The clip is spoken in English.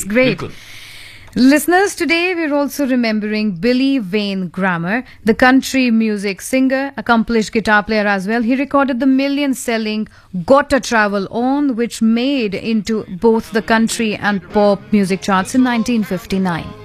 That's great. बिल्कुल. Listeners, today we're also remembering Billy Wayne Grammer, the country music singer, accomplished guitar player as well. He recorded the million-selling Gotta Travel On, which made into both the country and pop music charts in 1959.